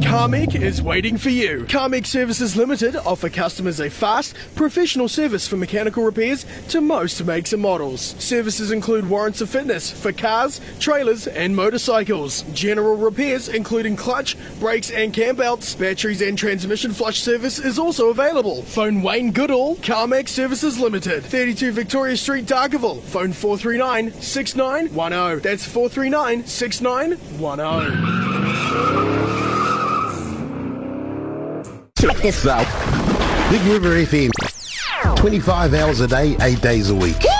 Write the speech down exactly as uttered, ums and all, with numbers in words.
Carmec is waiting for you. Carmec Services Limited offer customers a fast, professional service for mechanical repairs to most makes and models. Services include warrants of fitness for cars, trailers and motorcycles. General repairs including clutch, brakes and cam belts, batteries and transmission flush service is also available. Phone Wayne Goodall, Carmec Services Limited, thirty-two Victoria Street, Dargaville. Phone four three nine, six nine one zero. That's four three nine, six nine one zero. Check this out. Big River F M. twenty-five hours a day, eight days a week.